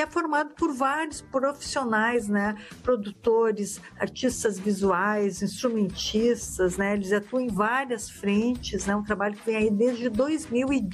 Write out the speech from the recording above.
é formado por vários profissionais, né? Produtores, artistas visuais, instrumentistas, né? Eles atuam em várias frentes, né? Um trabalho que vem aí desde 2010.